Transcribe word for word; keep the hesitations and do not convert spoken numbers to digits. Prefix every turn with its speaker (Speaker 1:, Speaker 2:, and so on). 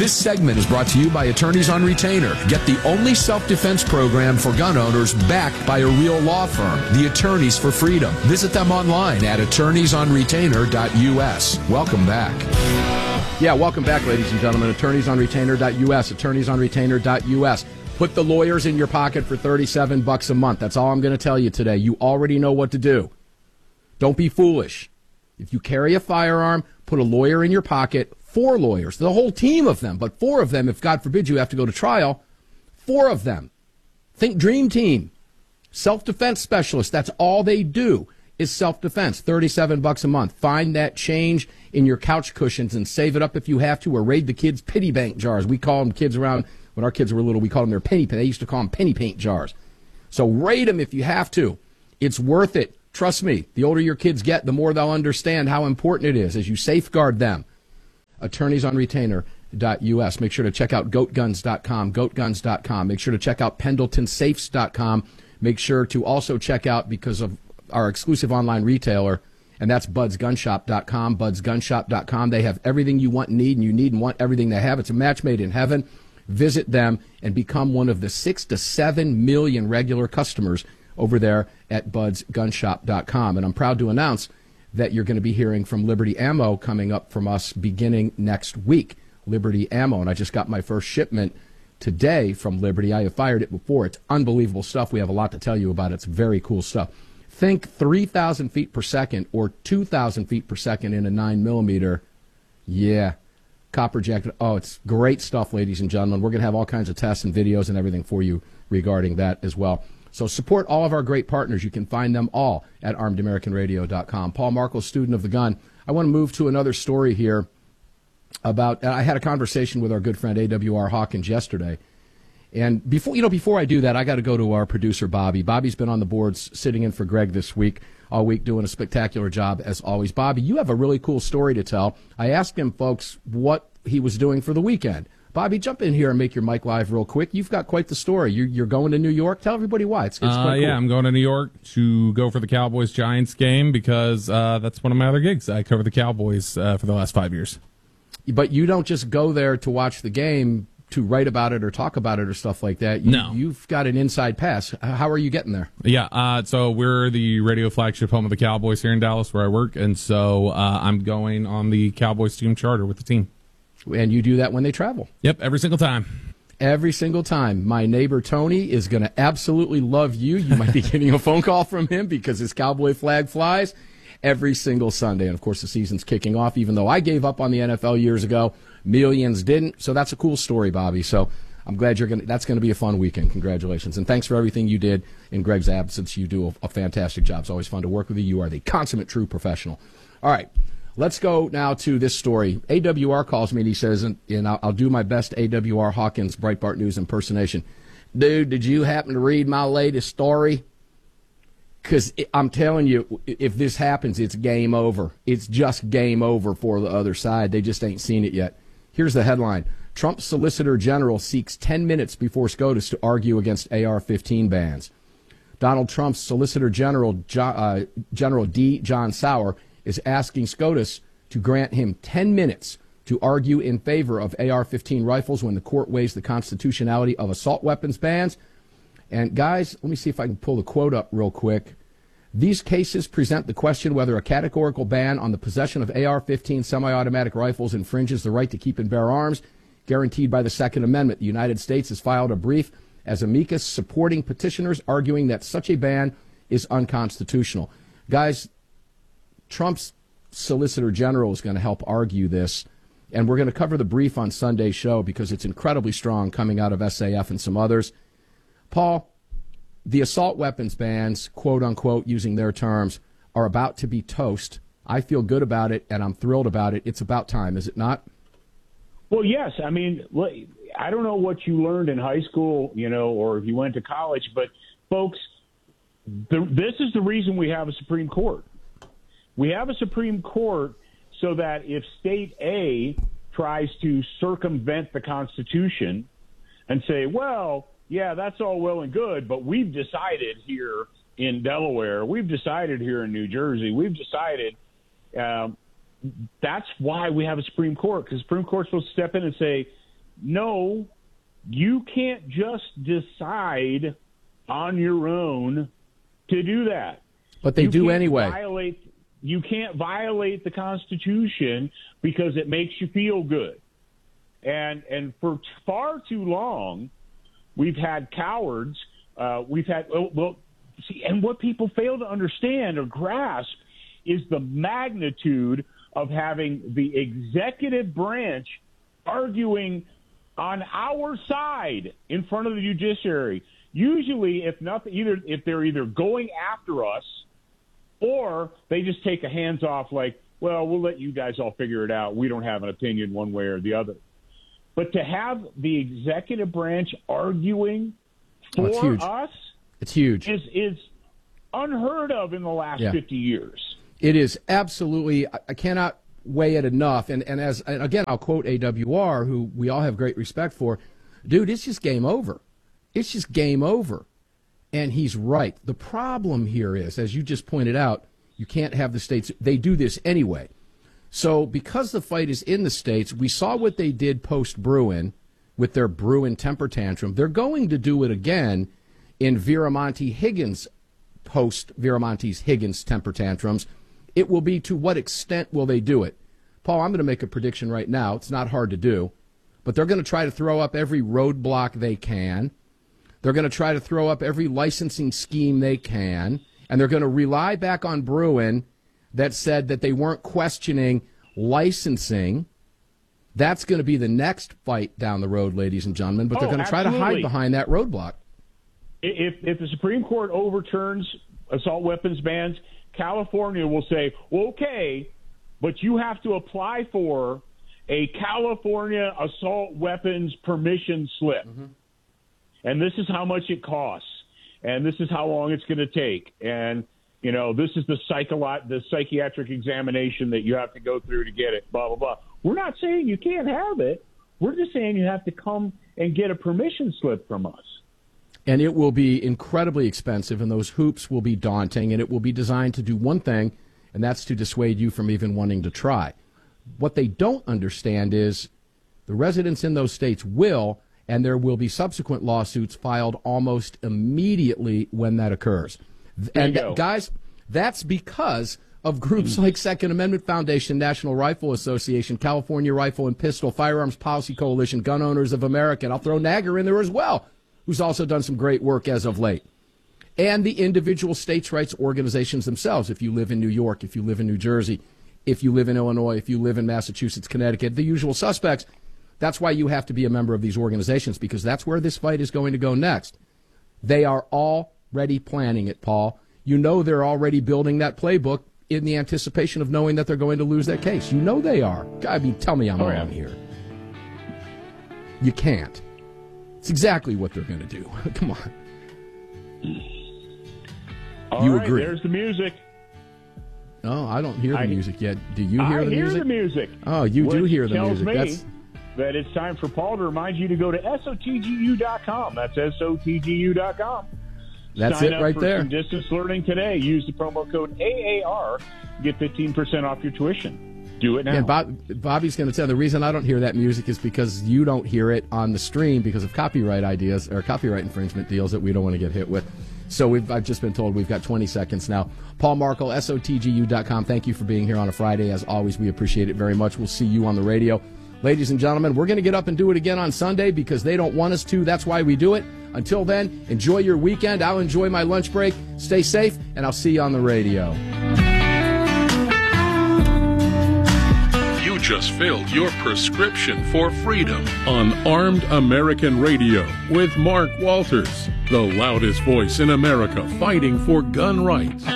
Speaker 1: This segment is brought to you by Attorneys on Retainer. Get the only self-defense program for gun owners backed by a real law firm, the Attorneys for Freedom. Visit them online at attorneys on retainer dot U S. Welcome back. Yeah, welcome back, ladies and gentlemen. attorneys on retainer dot U S, attorneys on retainer dot U S. Put the lawyers in your pocket for thirty-seven bucks a month. That's all I'm going to tell you today. You already know what to do. Don't be foolish. If you carry a firearm, put a lawyer in your pocket. Four lawyers, the whole team of them, but four of them, if God forbid you have to go to trial, four of them. Think Dream Team, self-defense specialists. That's all they do is self-defense. thirty-seven bucks a month. Find that change in your couch cushions and save it up if you have to, or raid the kids' pity bank jars. We call them kids around, when our kids were little, we called them their penny paint. They used to call them penny paint jars. So raid them if you have to. It's worth it. Trust me, the older your kids get, the more they'll understand how important it is as you safeguard them. attorneys on retainer dot U S. Make sure to check out goat guns dot com, goat guns dot com. Make sure to check out pendleton safes dot com. Make sure to also check out, because of our exclusive online retailer, and that's buds gun shop dot com, buds gun shop dot com. They have everything you want and need, and you need and want everything they have. It's a match made in heaven. Visit them and become one of the six to seven million regular customers over there at buds gun shop dot com. And I'm proud to announce that you're going to be hearing from Liberty Ammo coming up from us beginning next week. Liberty Ammo, and I just got my first shipment today from Liberty. I have fired it before. It's unbelievable stuff. We have a lot to tell you about it. It's very cool stuff. Think three thousand feet per second or two thousand feet per second in a nine millimeter. Yeah, copper jacket. Oh, it's great stuff, ladies and gentlemen. We're going to have all kinds of tests and videos and everything for you regarding that as well. So support all of our great partners. You can find them all at armed american radio dot com. Paul Markel, student of the gun. I want to move to another story here about, I had a conversation with our good friend A W R Hawkins yesterday. And before, you know, before I do that, I got to go to our producer, Bobby. Bobby's been on the boards sitting in for Greg this week, all week, doing a spectacular job as always. Bobby, you have a really cool story to tell. I asked him, folks, what he was doing for the weekend. Bobby, jump in here and make your mic live real quick. You've got quite the story. You're, you're going to New York. Tell everybody why. It's, it's
Speaker 2: uh,
Speaker 1: quite cool.
Speaker 2: Yeah, I'm going to New York to go for the Cowboys-Giants game because uh, that's one of my other gigs. I cover the Cowboys uh, for the last five years.
Speaker 1: But you don't just go there to watch the game, to write about it or talk about it or stuff like that. You,
Speaker 2: no.
Speaker 1: You've got an inside pass. How are you getting there?
Speaker 2: Yeah, uh, so we're the radio flagship home of the Cowboys here in Dallas where I work, and so uh, I'm going on the Cowboys team charter with the team.
Speaker 1: And you do that when they travel?
Speaker 2: Yep, every single time.
Speaker 1: Every single time. My neighbor Tony is going to absolutely love you. You might be getting a phone call from him because his Cowboy flag flies every single Sunday. And, of course, the season's kicking off, even though I gave up on the N F L years ago. Millions didn't. So that's a cool story, Bobby. So I'm glad you're going to, that's going to be a fun weekend. Congratulations. And thanks for everything you did in Greg's absence. You do a, a fantastic job. It's always fun to work with you. You are the consummate true professional. All right. Let's go now to this story. A W R calls me and he says, and, and I'll, I'll do my best A W R Hawkins Breitbart News impersonation. Dude, did you happen to read my latest story? Because I'm telling you, if this happens, it's game over. It's just game over for the other side. They just ain't seen it yet. Here's the headline. Trump's Solicitor General seeks ten minutes before SCOTUS to argue against A R fifteen bans. Donald Trump's Solicitor General, uh, General D. John Sauer, is asking SCOTUS to grant him ten minutes to argue in favor of A R fifteen rifles when the court weighs the constitutionality of assault weapons bans. And, guys, let me see if I can pull the quote up real quick. These cases present the question whether a categorical ban on the possession of A R fifteen semi-automatic rifles infringes the right to keep and bear arms guaranteed by the Second Amendment. The United States has filed a brief as amicus supporting petitioners arguing that such a ban is unconstitutional. Guys, Trump's Solicitor General is going to help argue this, and we're going to cover the brief on Sunday's show because it's incredibly strong coming out of S A F and some others. Paul, the assault weapons bans, quote-unquote, using their terms, are about to be toast. I feel good about it, and I'm thrilled about it. It's about time, is it not?
Speaker 3: Well, yes. I mean, I don't know what you learned in high school, you know, or if you went to college, but, folks, the, this is the reason we have a Supreme Court. We have a Supreme Court so that if State A tries to circumvent the Constitution and say, well, yeah, that's all well and good, but we've decided here in Delaware, we've decided here in New Jersey, we've decided um, that's why we have a Supreme Court, because the Supreme Court's supposed to step in and say, no, you can't just decide on your own to do that.
Speaker 4: But they
Speaker 3: you
Speaker 4: do
Speaker 3: can't
Speaker 4: anyway.
Speaker 3: Violate, you can't violate the Constitution because it makes you feel good. And and for far too long, we've had cowards. Uh, we've had oh, well, see, and what people fail to understand or grasp is the magnitude of having the executive branch arguing on our side in front of the judiciary. Usually, if nothing, either if they're either going after us or they just take a hands off, like, well, we'll let you guys all figure it out. We don't have an opinion one way or the other. But to have the executive branch arguing for
Speaker 4: oh, it's
Speaker 3: us,
Speaker 4: it's huge.
Speaker 3: Is is unheard of in the last
Speaker 4: yeah.
Speaker 3: fifty years.
Speaker 4: It is absolutely. I cannot weigh it enough. And and as and again, I'll quote A W R, who we all have great respect for. Dude, it's just game over. It's just game over. And he's right. The problem here is, as you just pointed out, you can't have the states. They do this anyway. So because the fight is in the states, we saw what they did post-Bruen with their Bruen temper tantrum. They're going to do it again in Viramonte Higgins post-Viramonte's Higgins temper tantrums. It will be, to what extent will they do it? Paul, I'm going to make a prediction right now. It's not hard to do. But they're going to try to throw up every roadblock they can. They're going to try to throw up every licensing scheme they can. And they're going to rely back on Bruen that said that they weren't questioning licensing. That's going to be the next fight down the road, ladies and gentlemen. But they're
Speaker 3: oh,
Speaker 4: going to try
Speaker 3: absolutely.
Speaker 4: to hide behind that roadblock.
Speaker 3: If, if the Supreme Court overturns assault weapons bans, California will say, well, okay, but you have to apply for a California assault weapons permission slip. Mm-hmm. And this is how much it costs. And this is how long it's going to take. And, you know, this is the, psycholo- the psychiatric examination that you have to go through to get it, blah, blah, blah. We're not saying you can't have it. We're just saying you have to come and get a permission slip from us.
Speaker 4: And it will be incredibly expensive, and those hoops will be daunting, and it will be designed to do one thing, and that's to dissuade you from even wanting to try. What they don't understand is the residents in those states will, and there will be subsequent lawsuits filed almost immediately when that occurs. And that, guys, that's because of groups like Second Amendment Foundation, National Rifle Association, California Rifle and Pistol, Firearms Policy Coalition, Gun Owners of America, and I'll throw Nagar in there as well, who's also done some great work as of late. And the individual states' rights organizations themselves. If you live in New York, if you live in New Jersey, if you live in Illinois, if you live in Massachusetts, Connecticut, the usual suspects. That's why you have to be a member of these organizations, because that's where this fight is going to go next. They are already planning it, Paul. You know they're already building that playbook in the anticipation of knowing that they're going to lose that case. You know they are. I mean, tell me I'm
Speaker 3: oh,
Speaker 4: wrong
Speaker 3: yeah.
Speaker 4: here. You can't. It's exactly what they're going to do. Come on.
Speaker 3: All
Speaker 4: you
Speaker 3: right,
Speaker 4: agree?
Speaker 3: There's the music.
Speaker 4: No, I don't hear the
Speaker 3: I,
Speaker 4: music yet. Do you hear
Speaker 3: I
Speaker 4: the
Speaker 3: hear
Speaker 4: music?
Speaker 3: the music.
Speaker 4: Oh, you do
Speaker 3: Which
Speaker 4: hear the
Speaker 3: tells
Speaker 4: music.
Speaker 3: Me
Speaker 4: That's
Speaker 3: that it's time for Paul to remind you to go to S O T G U dot com. That's S O T G U dot com.
Speaker 4: That's
Speaker 3: Sign
Speaker 4: it
Speaker 3: up
Speaker 4: right
Speaker 3: for
Speaker 4: there.
Speaker 3: Some distance learning today. Use the promo code A A R. Get fifteen percent off your tuition. Do it now.
Speaker 4: And Bob, Bobby's going to tell the reason I don't hear that music is because you don't hear it on the stream because of copyright ideas or copyright infringement deals that we don't want to get hit with. So we've, I've just been told we've got twenty seconds now. Paul Markel, S O T G U dot com. Thank you for being here on a Friday. As always, we appreciate it very much. We'll see you on the radio. Ladies and gentlemen, we're going to get up and do it again on Sunday because they don't want us to. That's why we do it. Until then, enjoy your weekend. I'll enjoy my lunch break. Stay safe, and I'll see you on the radio.
Speaker 5: You just filled your prescription for freedom on Armed American Radio with Mark Walters, the loudest voice in America fighting for gun rights.